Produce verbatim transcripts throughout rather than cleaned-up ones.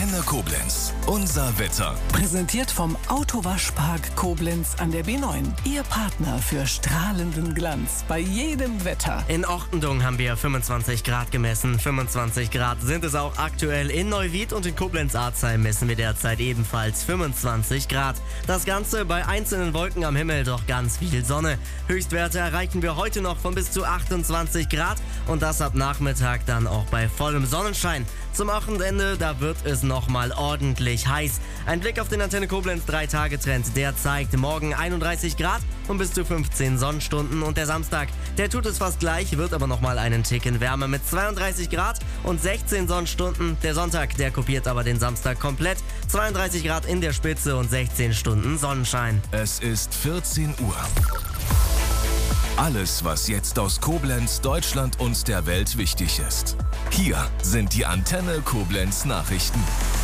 Antenne Koblenz. Unser Wetter. Präsentiert vom Autowaschpark Koblenz an der B neun. Ihr Partner für strahlenden Glanz bei jedem Wetter. In Ortendung haben wir fünfundzwanzig Grad gemessen. fünfundzwanzig Grad sind es auch aktuell in Neuwied, und in Koblenz-Arzheim messen wir derzeit ebenfalls fünfundzwanzig Grad. Das Ganze bei einzelnen Wolken am Himmel, doch ganz viel Sonne. Höchstwerte erreichen wir heute noch von bis zu achtundzwanzig Grad, und das ab Nachmittag dann auch bei vollem Sonnenschein. Zum Wochenende, da wird es nochmal ordentlich heiß. Ein Blick auf den Antenne Koblenz drei Tage Trend, der zeigt morgen einunddreißig Grad und bis zu fünfzehn Sonnenstunden, und der Samstag, der tut es fast gleich, wird aber nochmal einen Ticken wärmer mit zweiunddreißig Grad und sechzehn Sonnenstunden. Der Sonntag, der kopiert aber den Samstag komplett. zweiunddreißig Grad in der Spitze und sechzehn Stunden Sonnenschein. Es ist vierzehn Uhr. Alles, was jetzt aus Koblenz, Deutschland und der Welt wichtig ist. Hier sind die Antenne Koblenz Nachrichten.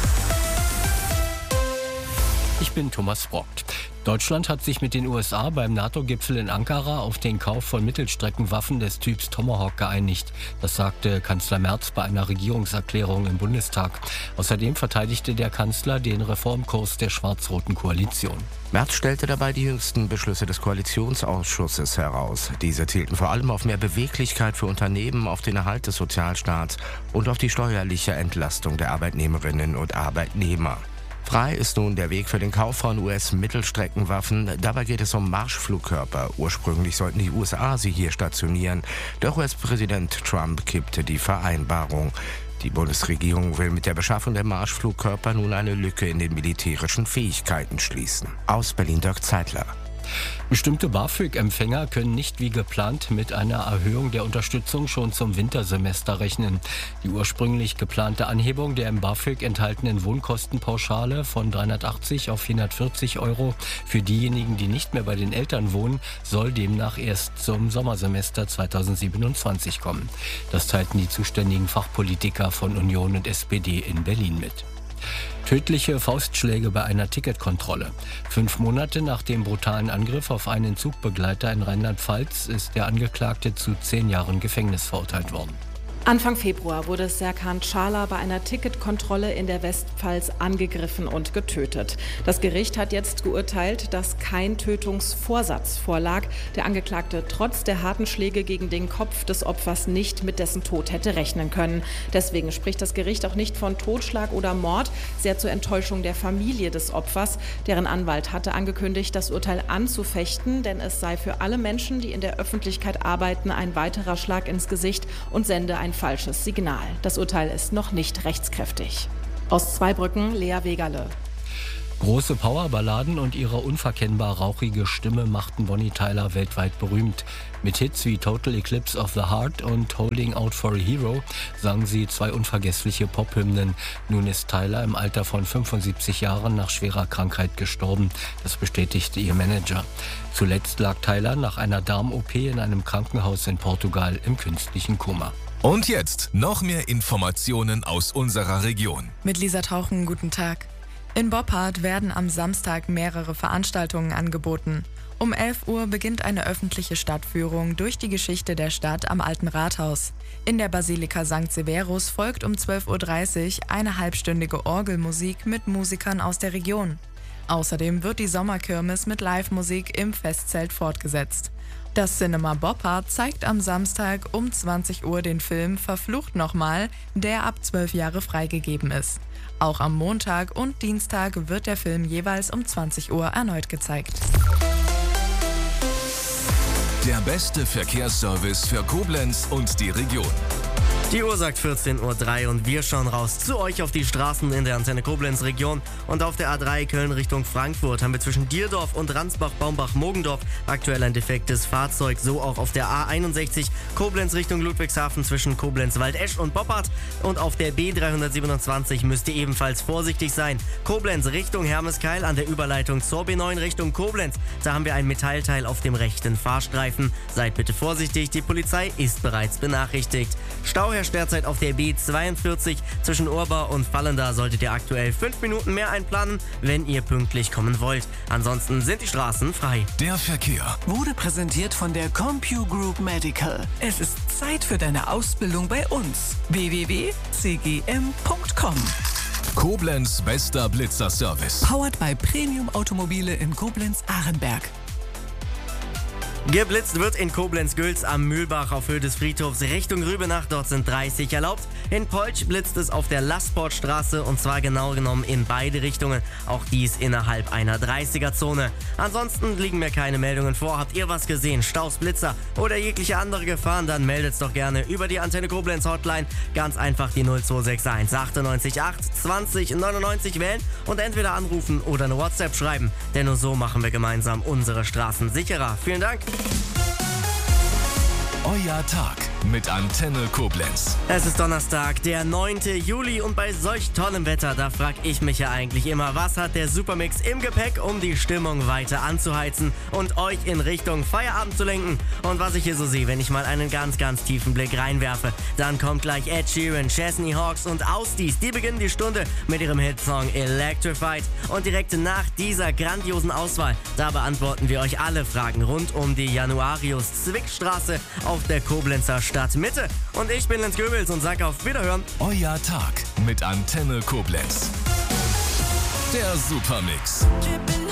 Ich bin Thomas Brockt. Deutschland hat sich mit den U S A beim NATO-Gipfel in Ankara auf den Kauf von Mittelstreckenwaffen des Typs Tomahawk geeinigt. Das sagte Kanzler Merz bei einer Regierungserklärung im Bundestag. Außerdem verteidigte der Kanzler den Reformkurs der schwarz-roten Koalition. Merz stellte dabei die jüngsten Beschlüsse des Koalitionsausschusses heraus. Diese zielten vor allem auf mehr Beweglichkeit für Unternehmen, auf den Erhalt des Sozialstaats und auf die steuerliche Entlastung der Arbeitnehmerinnen und Arbeitnehmer. Frei ist nun der Weg für den Kauf von U S-Mittelstreckenwaffen. Dabei geht es um Marschflugkörper. Ursprünglich sollten die U S A sie hier stationieren. Doch U S-Präsident Trump kippte die Vereinbarung. Die Bundesregierung will mit der Beschaffung der Marschflugkörper nun eine Lücke in den militärischen Fähigkeiten schließen. Aus Berlin Dirk Zeitler. Bestimmte BAföG-Empfänger können nicht wie geplant mit einer Erhöhung der Unterstützung schon zum Wintersemester rechnen. Die ursprünglich geplante Anhebung der im BAföG enthaltenen Wohnkostenpauschale von dreihundertachtzig auf vierhundertvierzig Euro für diejenigen, die nicht mehr bei den Eltern wohnen, soll demnach erst zum Sommersemester zweitausendsiebenundzwanzig kommen. Das teilten die zuständigen Fachpolitiker von Union und S P D in Berlin mit. Tödliche Faustschläge bei einer Ticketkontrolle. Fünf Monate nach dem brutalen Angriff auf einen Zugbegleiter in Rheinland-Pfalz ist der Angeklagte zu zehn Jahren Gefängnis verurteilt worden. Anfang Februar wurde Serkan Çağlar bei einer Ticketkontrolle in der Westpfalz angegriffen und getötet. Das Gericht hat jetzt geurteilt, dass kein Tötungsvorsatz vorlag. Der Angeklagte trotz der harten Schläge gegen den Kopf des Opfers nicht mit dessen Tod hätte rechnen können. Deswegen spricht das Gericht auch nicht von Totschlag oder Mord, sehr zur Enttäuschung der Familie des Opfers. Deren Anwalt hatte angekündigt, das Urteil anzufechten, denn es sei für alle Menschen, die in der Öffentlichkeit arbeiten, ein weiterer Schlag ins Gesicht und sende ein falsches Signal. Das Urteil ist noch nicht rechtskräftig. Aus Zweibrücken, Lea Wegerle. Große Powerballaden und ihre unverkennbar rauchige Stimme machten Bonnie Tyler weltweit berühmt. Mit Hits wie Total Eclipse of the Heart und Holding Out for a Hero sang sie zwei unvergessliche Pophymnen. Nun ist Tyler im Alter von fünfundsiebzig Jahren nach schwerer Krankheit gestorben. Das bestätigte ihr Manager. Zuletzt lag Tyler nach einer Darm-O P in einem Krankenhaus in Portugal im künstlichen Koma. Und jetzt noch mehr Informationen aus unserer Region. Mit Lisa Tauchen, guten Tag. In Boppard werden am Samstag mehrere Veranstaltungen angeboten. Um elf Uhr beginnt eine öffentliche Stadtführung durch die Geschichte der Stadt am Alten Rathaus. In der Basilika Sankt Severus folgt um zwölf Uhr dreißig eine halbstündige Orgelmusik mit Musikern aus der Region. Außerdem wird die Sommerkirmes mit Live-Musik im Festzelt fortgesetzt. Das Cinema Boppard zeigt am Samstag um zwanzig Uhr den Film Verflucht nochmal, der ab zwölf Jahre freigegeben ist. Auch am Montag und Dienstag wird der Film jeweils um zwanzig Uhr erneut gezeigt. Der beste Verkehrsservice für Koblenz und die Region. Die Uhr sagt vierzehn Uhr drei und wir schauen raus zu euch auf die Straßen in der Antenne Koblenz Region. Und auf der A drei Köln Richtung Frankfurt haben wir zwischen Dierdorf und Ransbach-Baumach-Mogendorf aktuell ein defektes Fahrzeug. So auch auf der A einundsechzig Koblenz Richtung Ludwigshafen zwischen Koblenz-Waldesch und Boppard. Und auf der B dreihundertsiebenundzwanzig müsst ihr ebenfalls vorsichtig sein. Koblenz Richtung Hermeskeil an der Überleitung zur B neun Richtung Koblenz. Da haben wir ein Metallteil auf dem rechten Fahrstreifen. Seid bitte vorsichtig, die Polizei ist bereits benachrichtigt. Stau herrscht derzeit auf der B zweiundvierzig zwischen Urba und Fallenda. Solltet ihr aktuell fünf Minuten mehr einplanen, wenn ihr pünktlich kommen wollt. Ansonsten sind die Straßen frei. Der Verkehr Wurde präsentiert von der CompuGroup Medical. Es ist Zeit für deine Ausbildung bei uns. w w w punkt c g m punkt com Koblenz bester Blitzer-Service. Powered by Premium Automobile in Koblenz-Ahrenberg. Geblitzt wird in Koblenz-Gülz am Mühlbach auf Höhe des Friedhofs Richtung Rübenach. Dort sind dreißig erlaubt. In Polch blitzt es auf der Lastportstraße und zwar genau genommen in beide Richtungen. Auch dies innerhalb einer dreißiger-Zone. Ansonsten liegen mir keine Meldungen vor. Habt ihr was gesehen? Staus, Blitzer oder jegliche andere Gefahren? Dann meldet's doch gerne über die Antenne Koblenz Hotline. Ganz einfach die null zwei sechs eins achtundneunzig acht zwanzig neunundneunzig wählen und entweder anrufen oder eine WhatsApp schreiben. Denn nur so machen wir gemeinsam unsere Straßen sicherer. Vielen Dank. Euer Tag mit Antenne Koblenz. Es ist Donnerstag, der neunte Juli und bei solch tollem Wetter, da frag ich mich ja eigentlich immer, was hat der Supermix im Gepäck, um die Stimmung weiter anzuheizen und euch in Richtung Feierabend zu lenken. Und was ich hier so sehe, wenn ich mal einen ganz, ganz tiefen Blick reinwerfe, dann kommt gleich Ed Sheeran, Chesney Hawks und Austies. Die beginnen die Stunde mit ihrem Hitsong Electrified. Und direkt nach dieser grandiosen Auswahl, da beantworten wir euch alle Fragen rund um die Januarius-Zwickstraße auf der Koblenzer Stadtmitte. Und ich bin Lenz Göbels und sag auf Wiederhören. Euer Tag mit Antenne Koblenz. Der Supermix. Drippin'